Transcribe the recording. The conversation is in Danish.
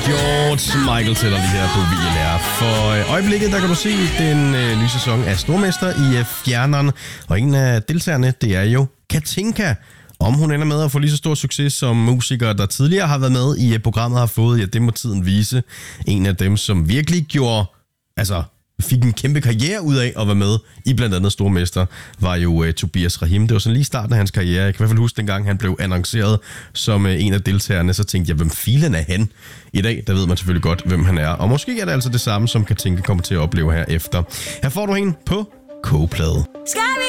George Michael tæller lige her på VLR. For øjeblikket, der kan du se den nye sæson af Stormester i fjerneren. Og en af deltagerne, det er jo Katinka. Om hun ender med at få lige så stor succes som musikere, der tidligere har været med i programmet, har fået, ja, det må tiden vise. En af dem, som virkelig gjorde, fik en kæmpe karriere ud af at være med i blandt andet Stormester, var jo Tobias Rahim. Det var sådan lige starten af hans karriere. Jeg kan i hvert fald huske, dengang han blev annonceret som en af deltagerne, så tænkte jeg, hvem filen er han? I dag, der ved man selvfølgelig godt, hvem han er. Og måske er det altså det samme, som Katinka kommer til at opleve her efter. Her får du hende på kogeplade.